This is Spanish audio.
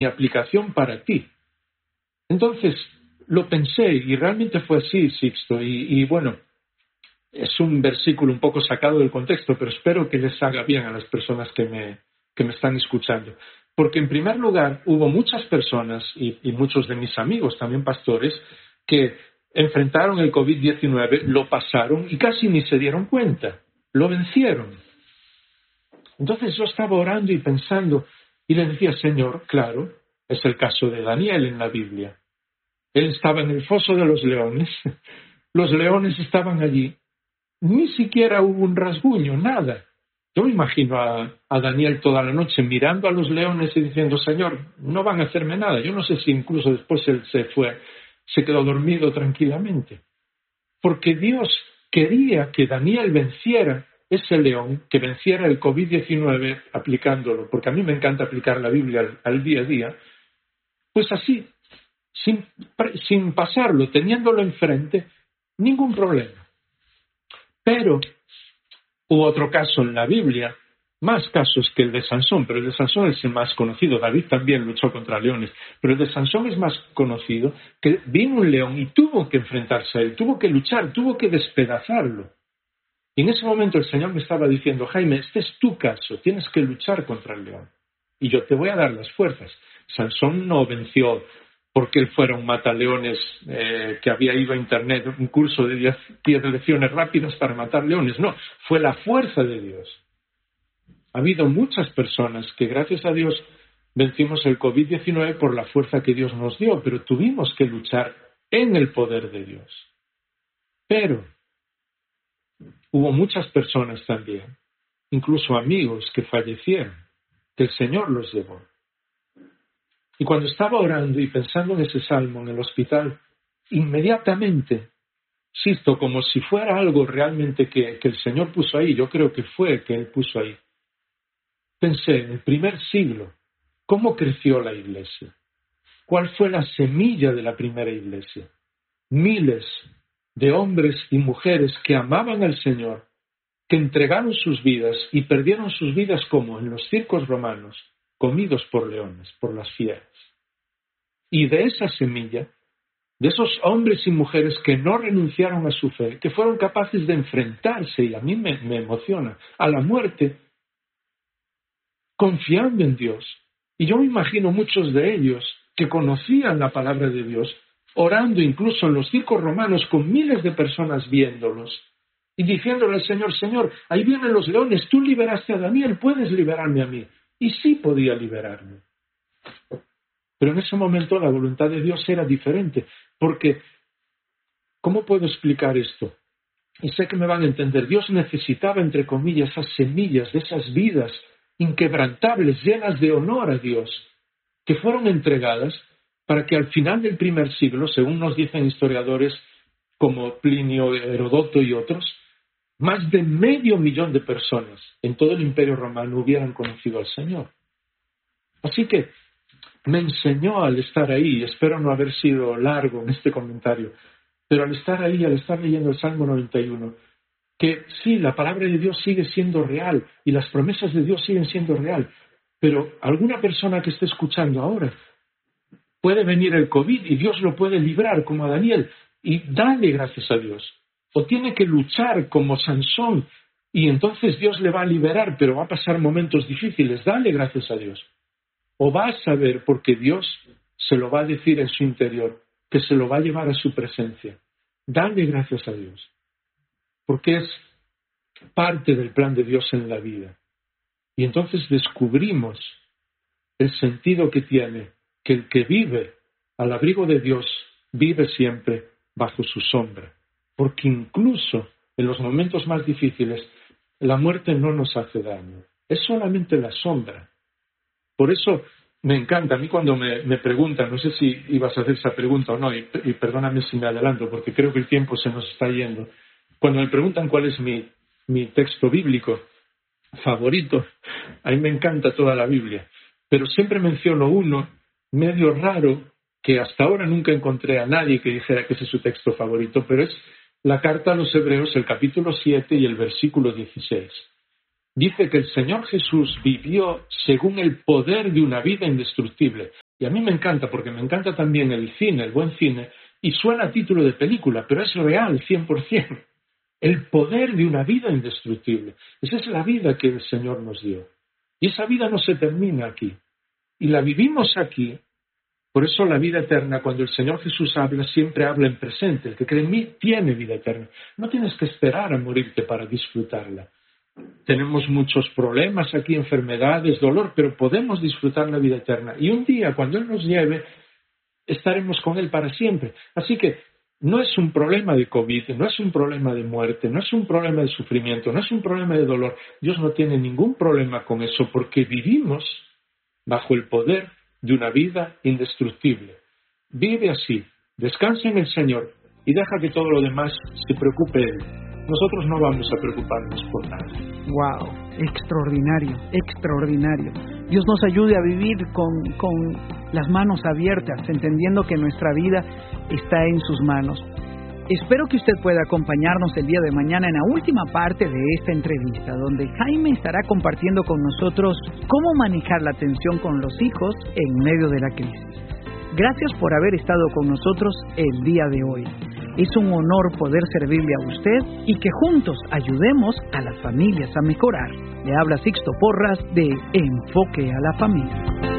mi aplicación para ti. Entonces lo pensé y realmente fue así, Sixto. Y bueno, es un versículo un poco sacado del contexto, pero espero que les haga bien a las personas que me están escuchando. Porque en primer lugar hubo muchas personas y muchos de mis amigos, también pastores, que enfrentaron el COVID-19, lo pasaron y casi ni se dieron cuenta, lo vencieron. Entonces yo estaba orando y pensando y le decía, Señor, claro, es el caso de Daniel en la Biblia. Él estaba en el foso de los leones estaban allí, ni siquiera hubo un rasguño, nada. Yo me imagino a Daniel toda la noche mirando a los leones y diciendo, Señor, no van a hacerme nada. Yo no sé si incluso después él se quedó dormido tranquilamente. Porque Dios quería que Daniel venciera ese león, que venciera el COVID-19 aplicándolo, porque a mí me encanta aplicar la Biblia al día a día, pues así, sin pasarlo, teniéndolo enfrente, ningún problema. Pero hubo otro caso en la Biblia, más casos que el de Sansón, pero el de Sansón es el más conocido. David también luchó contra leones, pero el de Sansón es más conocido, que vino un león y tuvo que enfrentarse a él, tuvo que luchar, tuvo que despedazarlo. Y en ese momento el Señor me estaba diciendo, Jaime, este es tu caso, tienes que luchar contra el león. Y yo te voy a dar las fuerzas. Sansón no venció porque él fuera un mataleones que había ido a internet, un curso de 10 lecciones rápidas para matar leones. No, fue la fuerza de Dios. Ha habido muchas personas que gracias a Dios vencimos el COVID-19 por la fuerza que Dios nos dio, pero tuvimos que luchar en el poder de Dios. Pero hubo muchas personas también, incluso amigos que fallecieron, que el Señor los llevó. Y cuando estaba orando y pensando en ese salmo en el hospital, inmediatamente, insisto, como si fuera algo realmente que el Señor puso ahí, yo creo que fue que Él puso ahí, pensé en el primer siglo, ¿cómo creció la iglesia? ¿Cuál fue la semilla de la primera iglesia? Miles de hombres y mujeres que amaban al Señor, que entregaron sus vidas y perdieron sus vidas como en los circos romanos, comidos por leones, por las fieras. Y de esa semilla, de esos hombres y mujeres que no renunciaron a su fe, que fueron capaces de enfrentarse, y a mí me emociona, a la muerte, confiando en Dios. Y yo me imagino muchos de ellos que conocían la palabra de Dios, orando incluso en los circos romanos con miles de personas viéndolos, y diciéndole al Señor, Señor, ahí vienen los leones, tú liberaste a Daniel, puedes liberarme a mí. Y sí podía liberarme. Pero en ese momento la voluntad de Dios era diferente, porque, ¿cómo puedo explicar esto? Y sé que me van a entender, Dios necesitaba, entre comillas, esas semillas de esas vidas inquebrantables, llenas de honor a Dios, que fueron entregadas para que al final del primer siglo, según nos dicen historiadores como Plinio, Herodoto y otros, más de 500.000 de personas en todo el Imperio Romano hubieran conocido al Señor. Así que me enseñó al estar ahí, espero no haber sido largo en este comentario, pero al estar ahí, al estar leyendo el Salmo 91, que sí, la palabra de Dios sigue siendo real y las promesas de Dios siguen siendo real, pero alguna persona que esté escuchando ahora puede venir el COVID y Dios lo puede librar como a Daniel y dale gracias a Dios. O tiene que luchar como Sansón y entonces Dios le va a liberar, pero va a pasar momentos difíciles. Dale gracias a Dios. O va a saber, porque Dios se lo va a decir en su interior, que se lo va a llevar a su presencia. Dale gracias a Dios. Porque es parte del plan de Dios en la vida. Y entonces descubrimos el sentido que tiene que el que vive al abrigo de Dios vive siempre bajo su sombra. Porque incluso en los momentos más difíciles, la muerte no nos hace daño. Es solamente la sombra. Por eso me encanta, a mí cuando me preguntan, no sé si ibas a hacer esa pregunta o no, y perdóname si me adelanto, porque creo que el tiempo se nos está yendo. Cuando me preguntan cuál es mi texto bíblico favorito, a mí me encanta toda la Biblia, pero siempre menciono uno medio raro que hasta ahora nunca encontré a nadie que dijera que ese es su texto favorito, pero es la carta a los Hebreos, el capítulo 7 y el versículo 16. dice que el Señor Jesús vivió según el poder de una vida indestructible. Y a mí me encanta, porque me encanta también el cine, el buen cine, y suena a título de película, pero es real, 100%. El poder de una vida indestructible. Esa es la vida que el Señor nos dio. Y esa vida no se termina aquí. Y la vivimos aquí. Por eso la vida eterna, cuando el Señor Jesús habla, siempre habla en presente. El que cree en mí tiene vida eterna. No tienes que esperar a morirte para disfrutarla. Tenemos muchos problemas aquí, enfermedades, dolor, pero podemos disfrutar la vida eterna. Y un día, cuando Él nos lleve, estaremos con Él para siempre. Así que no es un problema de COVID, no es un problema de muerte, no es un problema de sufrimiento, no es un problema de dolor. Dios no tiene ningún problema con eso porque vivimos bajo el poder de una vida indestructible. Vive así, descansa en el Señor y deja que todo lo demás se preocupe Él. Nosotros no vamos a preocuparnos por nada. ¡Wow! Extraordinario, extraordinario. Dios nos ayude a vivir con las manos abiertas, entendiendo que nuestra vida está en sus manos. Espero que usted pueda acompañarnos el día de mañana en la última parte de esta entrevista, donde Jaime estará compartiendo con nosotros cómo manejar la tensión con los hijos en medio de la crisis. Gracias por haber estado con nosotros el día de hoy. Es un honor poder servirle a usted y que juntos ayudemos a las familias a mejorar. Le habla Sixto Porras de Enfoque a la Familia.